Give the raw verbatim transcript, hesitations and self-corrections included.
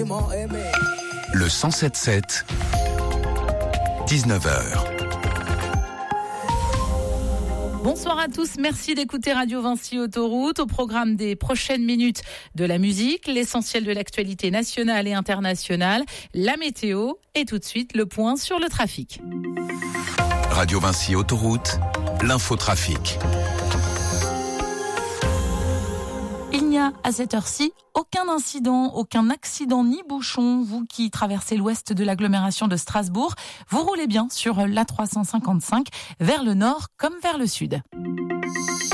m'ont aimé. Le cent sept sept, dix-neuf heures. Bonsoir à tous, merci d'écouter Radio Vinci Autoroute. Au programme des prochaines minutes de la musique, l'essentiel de l'actualité nationale et internationale, la météo et tout de suite le point sur le trafic. Radio Vinci Autoroute, l'infotrafic. Il n'y a à cette heure-ci aucun incident, aucun accident ni bouchon. Vous qui traversez l'ouest de l'agglomération de Strasbourg, vous roulez bien sur l'A trois cent cinquante-cinq vers le nord comme vers le sud.